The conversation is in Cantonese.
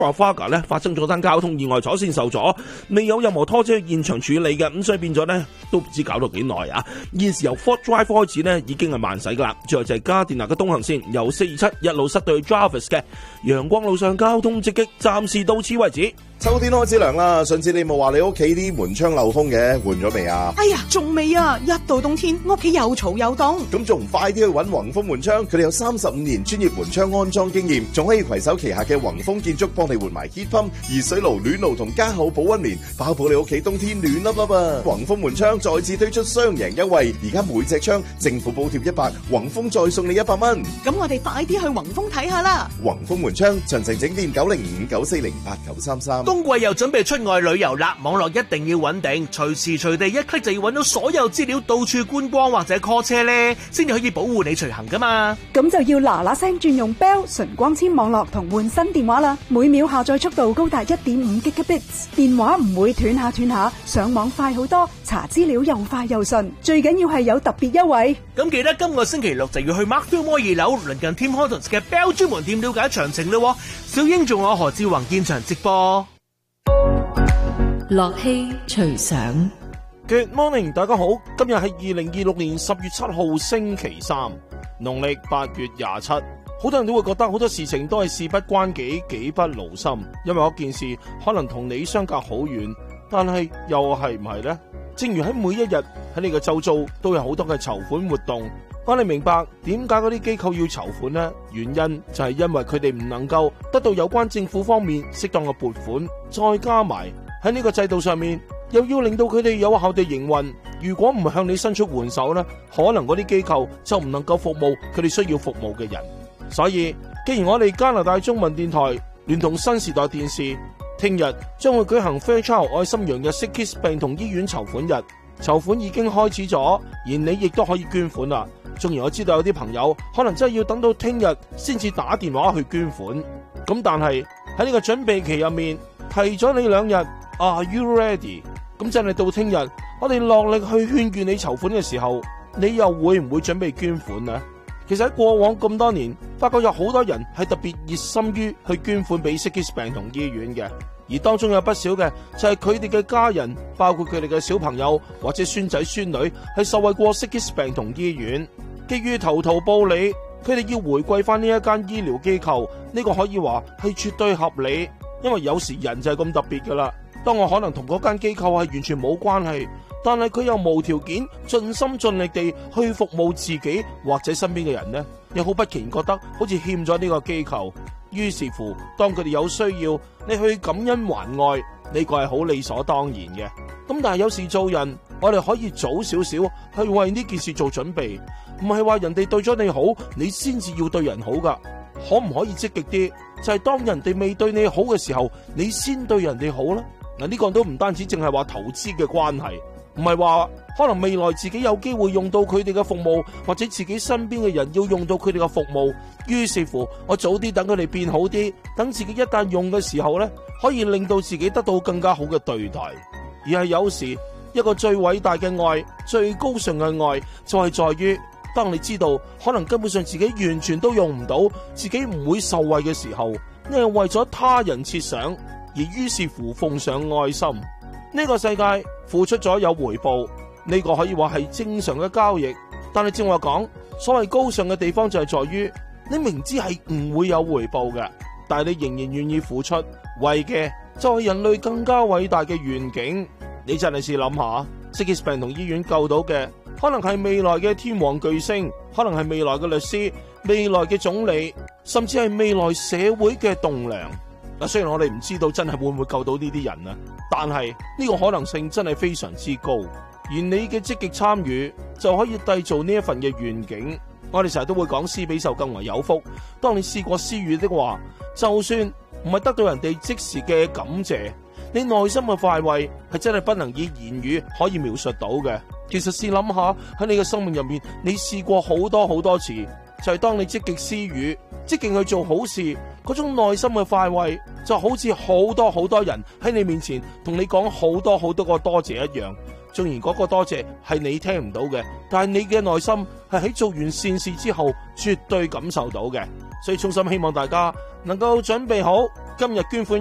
Trafalgar 咧發生咗單交通意外，左線受阻，未有任何拖車去現場處理嘅，咁所以變咗咧都唔知搞到幾耐啊！現時由 Fort Drive 開始咧已經係慢駛噶啦，最後就係加電納嘅東行線由427一路塞到去 Jarvis 嘅陽光路上交通直擊，暫時到此為止。 秋天開始涼啦，上次你冇話你屋企啲門窗漏風嘅，換咗未啊？ 哎呀，仲未啊！一到冬天，屋企又嘈又凍。 咁仲唔快啲去揾宏豐門窗？佢哋有35年專業門窗安裝經驗，仲可以攜手旗下嘅宏豐建築幫你換埋 heat pump、熱水爐、暖爐同加厚保溫棉，包保你屋企冬天暖粒粒啊！宏豐門窗再次推出雙贏優惠，而家每隻窗政府補貼100，宏豐再送你100蚊。 咁我哋快啲去宏豐睇下啦！ 宏豐門窗詳情整電90594089933。 冬季又準備出外旅遊啦，網絡一定要穩定，隨時隨地一 click 就要揾到所有資料，到處觀光或者 call 車呢，先至可以保護你隨行噶嘛。 咁就要嗱嗱聲轉用 Bell 純光纖網絡同換新電話啦，每秒下載速度高達 1.5 Gigabits， 電話唔會斷下，上網快好多，查資料又快又順，最緊要係有特別優惠。 咁記得今個星期六就要去 Markfield Mall 2樓鄰近 Tim Hortons 嘅 Bell 專門店了解詳情咯。小英仲有何志宏現場直播。 樂器隨想 Good morning， 大家好，今日係2026年10月7號星期三，農曆8月27。好多人都會覺得好多事情都係事不關己，己不勞心，因為嗰件事可能同你相隔好遠，但係又係唔係呢？正如喺每一日喺你嘅周遭都有好多嘅籌款活動，當你明白點解嗰啲機構要籌款呢？原因就係因為佢哋唔能夠得到有關政府方面適當嘅撥款，再加埋喺呢個制度上面，又要令到佢哋有效地營運。如果唔向你伸出援手呢，可能嗰啲機構就唔能夠服務佢哋需要服務嘅人。所以，既然我哋加拿大中文電台聯同新時代電視，聽日將會舉行 Fairchild 愛心洋日式 Kids 病童醫院籌款日，籌款已經開始咗，而你亦都可以捐款啦。縱然我知道有啲朋友可能真係要等到聽日先至打電話去捐款，咁但係喺呢個準備期入面，提咗你2日。Are you ready？ 咁真係到聽日，我哋落力去勸喻你籌款嘅時候，你又會唔會準備捐款呢？其實喺過往咁多年，發覺有好多人係特別熱心於去捐款俾 Sickkids 病童醫院嘅，而當中有不少嘅就係佢哋嘅家人，包括佢哋嘅小朋友或者孫仔孫女，係受惠過 Sickkids 病童醫院。基於投桃報李，佢哋要回饋翻呢一間醫療機構，呢個可以話係絕對合理，因為有時人就係咁特別噶啦。當我可能同嗰間機構係完全冇關係，但係佢又無條件盡心盡力地去服務自己或者身邊嘅人呢，又好不期然覺得好似欠咗呢個機構。於是乎，當佢哋有需要，你去感恩還愛，呢個係好理所當然嘅。咁但係有時做人，我哋可以早少少去為呢件事做準備，唔係話人哋對咗你好，你先至要對人好噶。可唔可以積極啲？就係當人哋未對你好嘅時候，你先對人哋好啦。嗱，呢個都唔單止淨係話投資嘅關係，唔係話可能未來自己有機會用到佢哋嘅服務，或者自己身邊嘅人要用到佢哋嘅服務，於是乎我早啲等佢哋變好啲，等自己一旦用嘅時候呢，可以令到自己得到更加好嘅對待。而係有時一個最偉大嘅愛，最高尚嘅愛，就係在於當你知道可能根本上自己完全都用唔到，自己唔會受惠嘅時候，你係為咗他人設想，而於是乎奉上愛心。呢個世界付出咗有回報，呢個可以話係正常嘅交易。但係正話講，所謂高尚嘅地方就係在於，你明知係唔會有回報嘅，但係你仍然願意付出，為嘅就係人類更加偉大嘅願景。你真係試諗下，Sickkids 病童醫院救到嘅，可能係未來嘅天王巨星，可能係未來嘅律師，未來嘅總理，甚至係未來社會嘅棟樑。嗱，雖然我哋唔知道真係會唔會救到呢啲人啊，但係呢個可能性真係非常之高。而你嘅積極參與就可以締造呢一份嘅願景。我哋成日都會講施比受更為有福。當你試過施予的話，就算唔係得到人哋即時嘅感謝，你內心嘅快慰係真係不能以言語可以描述到嘅。其實試諗下喺你嘅生命入面，你試過好多次，就係當你積極施予，積極去做好事，嗰種內心嘅快慰就好似好多人喺你面前同你講好多個多謝一樣。縱然嗰個多謝係你聽唔到嘅，但係你嘅內心係喺做完善事之後絕對感受到嘅。所以衷心希望大家能夠準備好今日捐款